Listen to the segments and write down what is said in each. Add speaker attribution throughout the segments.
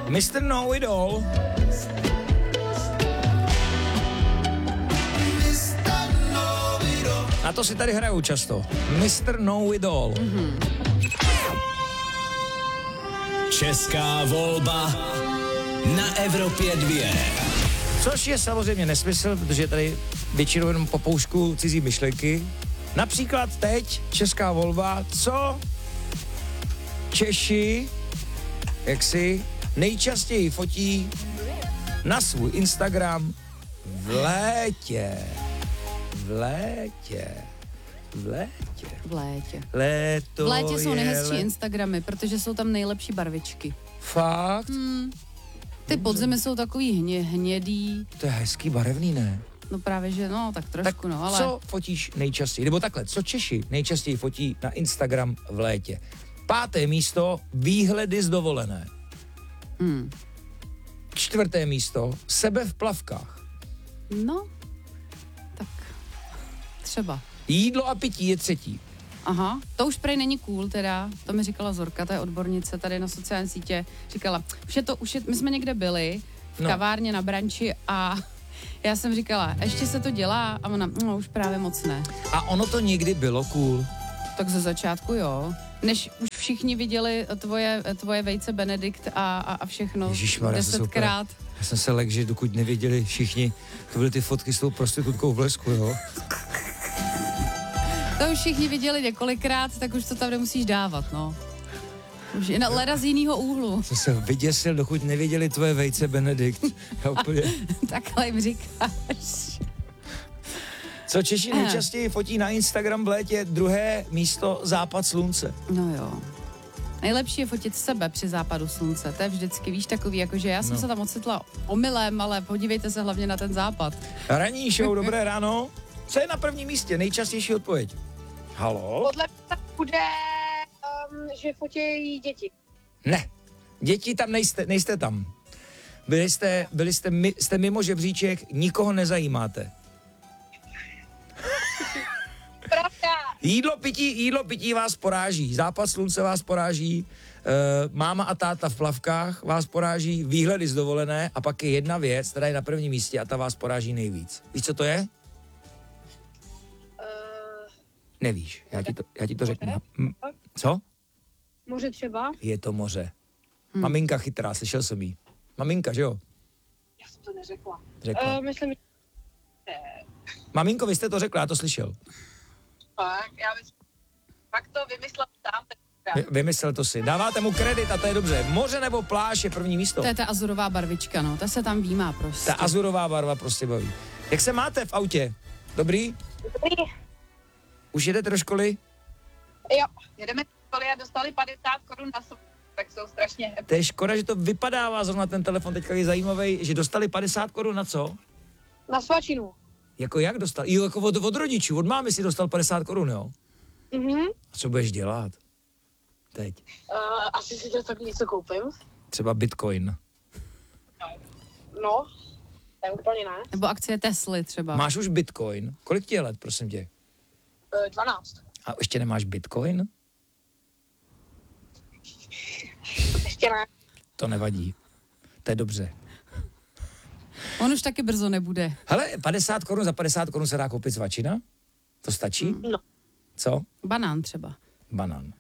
Speaker 1: Mr. Know It All. Na to si tady hrajou často. Mr. Know It All.
Speaker 2: Česká volba na Evropě 2.
Speaker 1: Což je samozřejmě nesmysl, protože tady většinou jenom popoušku cizí myšlenky. Například teď česká volba, co Češi, jak si nejčastěji fotí na svůj Instagram v létě. Léto
Speaker 3: V létě jsou nejhezčí
Speaker 1: je
Speaker 3: Instagramy, protože jsou tam nejlepší barvičky.
Speaker 1: Fakt?
Speaker 3: Ty podzimy jsou takový hnědý.
Speaker 1: To je hezký barevný, ne?
Speaker 3: No právě, že no, tak trošku,
Speaker 1: Tak
Speaker 3: no, ale...
Speaker 1: co fotíš nejčastěji? Nebo takhle, co Češi nejčastěji fotí na Instagram v létě? 5. místo, výhledy z dovolené. 4. místo, sebe v plavkách.
Speaker 3: No, tak třeba.
Speaker 1: Jídlo a pití je 3.
Speaker 3: Aha, to už prej není cool teda, to mi říkala Zorka, ta je odbornice tady na sociální sítě, říkala, my jsme někde byli v kavárně na branči a já jsem říkala, ještě se to dělá? A ona, no už právě moc ne.
Speaker 1: A ono to někdy bylo cool.
Speaker 3: Tak ze začátku jo, než už všichni viděli tvoje vejce Benedikt a všechno
Speaker 1: Ježišmarja,
Speaker 3: 10krát.
Speaker 1: Já jsem se lek, že dokud nevěděli všichni, to byly ty fotky s tou prostitutkou v Lesku, jo?
Speaker 3: To už všichni viděli několikrát, tak už to tam nemusíš dávat, no. Už je na leda z jiného úhlu.
Speaker 1: Jsem se vyděsil, dokud nevěděli tvoje vejce Benedikt. Já úplně...
Speaker 3: Takhle jim říkáš.
Speaker 1: Co Češi nejčastěji fotí na Instagram v létě? 2. místo, západ slunce.
Speaker 3: No jo. Nejlepší je fotit sebe při západu slunce. To je vždycky, víš, takový, jakože já jsem se tam ocitla omylem, ale podívejte se hlavně na ten západ.
Speaker 1: Ranní show, dobré ráno. Co je na prvním místě? Nejčastější odpověď. Halo?
Speaker 4: Podle mě bude, že fotí děti.
Speaker 1: Ne. Děti tam nejste tam. Jste mimo žebříček, nikoho nezajímáte.
Speaker 4: Pravda.
Speaker 1: Jídlo, pití vás poráží. Západ slunce vás poráží. Máma a táta v plavkách vás poráží. Výhledy z dovolené. A pak je jedna věc, která je na prvním místě a ta vás poráží nejvíc. Víš, co to je? Nevíš, já ti to řeknu. Co?
Speaker 4: Moře třeba?
Speaker 1: Je to moře. Maminka chytrá, slyšel jsem jí. Maminka, že jo?
Speaker 4: Já jsem to neřekla.
Speaker 1: Řekla.
Speaker 4: Myslím, že...
Speaker 1: Maminko, vy jste to řekla, já to slyšel.
Speaker 4: Fakt to vymyslel sám.
Speaker 1: Vymyslel to si. Dáváte mu kredit a to je dobře. Moře nebo pláž je první místo.
Speaker 3: To je ta azurová barvička, no, ta se tam výmá prostě.
Speaker 1: Ta azurová barva prostě baví. Jak se máte v autě? Dobrý?
Speaker 4: Dobrý.
Speaker 1: Už jedete do školy?
Speaker 4: Jo, jedeme do školy a dostali 50 korun na sobě, tak jsou strašně happy.
Speaker 1: To je škoda, že to vypadává zrovna ten telefon, teďka je zajímavý, že dostali 50 korun na co?
Speaker 4: Na svačinu.
Speaker 1: Jako jak dostal? Jo, jako od rodičů, od mámy si dostal 50 korun, jo? A co budeš dělat? Teď.
Speaker 4: Asi si to tak něco koupím.
Speaker 1: Třeba Bitcoin.
Speaker 4: No, to úplně ne.
Speaker 3: Nebo akcie Tesly třeba.
Speaker 1: Máš už Bitcoin? Kolik ti je let, prosím tě?
Speaker 4: 12.
Speaker 1: A ještě nemáš Bitcoin?
Speaker 4: Ještě ne.
Speaker 1: To nevadí. To je dobře.
Speaker 3: On už taky brzo nebude.
Speaker 1: Hele, 50 korun, za 50 korun se dá koupit svačina? To stačí?
Speaker 4: No.
Speaker 1: Co?
Speaker 3: Banán třeba.
Speaker 1: Banán.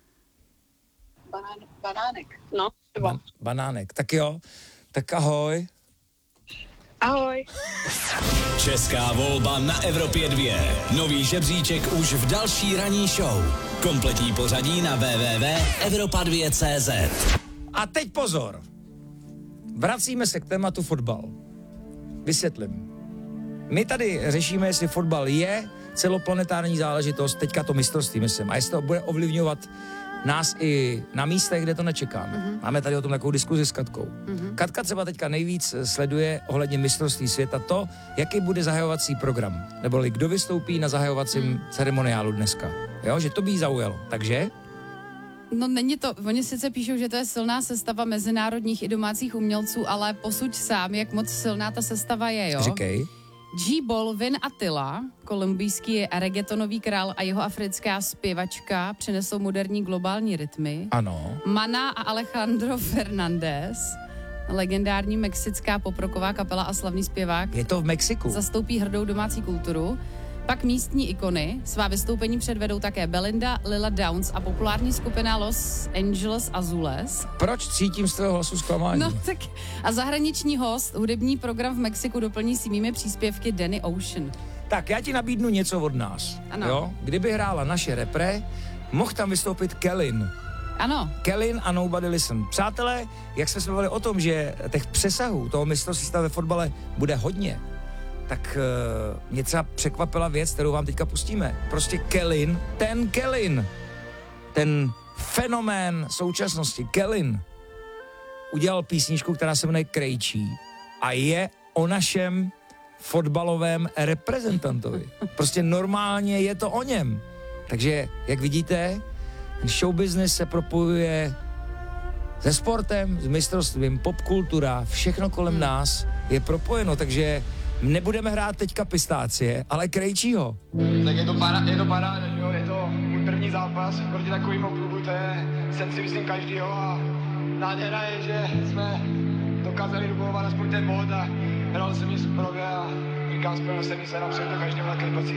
Speaker 4: Banánek. No, třeba.
Speaker 1: Banánek. Tak jo. Tak ahoj.
Speaker 4: Ahoj.
Speaker 2: Česká volba na Evropě 2. Nový žebříček už v další ranní show. Kompletní pořadí na www.evropa2.cz.
Speaker 1: A teď pozor. Vracíme se k tématu fotbal. Vysvětlím. My tady řešíme, jestli fotbal je celoplanetární záležitost, teďka to mistrovství, myslím, a jestli to bude ovlivňovat nás i na místech, kde to nečekáme. Máme tady o tom takovou diskuzi s Katkou. Katka třeba teďka nejvíc sleduje ohledně mistrovství světa to, jaký bude zahajovací program, neboli kdo vystoupí na zahajovacím ceremoniálu dneska. Jo, že to by jí zaujalo. Takže?
Speaker 3: No není to, oni sice píšou, že to je silná sestava mezinárodních i domácích umělců, ale posuď sám, jak moc silná ta sestava je, jo?
Speaker 1: Říkej.
Speaker 3: G-Ball Vin Attila, kolumbijský reggaetonový král a jeho africká zpěvačka přinesou moderní globální rytmy.
Speaker 1: Ano.
Speaker 3: Mana a Alejandro Fernández, legendární mexická poproková kapela a slavný zpěvák.
Speaker 1: Je to v Mexiku.
Speaker 3: Zastoupí hrdou domácí kulturu. Pak místní ikony. Svá vystoupení předvedou také Belinda, Lila Downs a populární skupina Los Angeles Azules.
Speaker 1: Proč cítím z tvého hlasu zklamání?
Speaker 3: No tak a zahraniční host, hudební program v Mexiku doplní svými příspěvky Danny Ocean.
Speaker 1: Tak já ti nabídnu něco od nás.
Speaker 3: Ano.
Speaker 1: Jo? Kdyby hrála naše repre, mohl tam vystoupit Kellyn.
Speaker 3: Ano.
Speaker 1: Kellyn a Nobody Listen. Přátelé, jak jsme se bavili o tom, že těch přesahů toho mistrovství ve fotbale bude hodně, tak mě třeba překvapila věc, kterou vám teďka pustíme. Prostě Kellyn, ten fenomén současnosti, Kellyn, udělal písničku, která se jmenuje Krejčí a je o našem fotbalovém reprezentantovi. Prostě normálně je to o něm. Takže, jak vidíte, ten showbusiness se propojuje se sportem, s mistrovstvím, popkultura, všechno kolem nás je propojeno, takže nebudeme hrát teďka Pistácie, ale Krejčího.
Speaker 5: Tak je to paráda, že jo, je to můj první zápas proti takovému klubu, to je sen si myslím každýho a nádhera je, že jsme dokázali dobovat aspoň ten bod a hrál jsem ji super a říkám, spojil jsem se napřed na každém velkém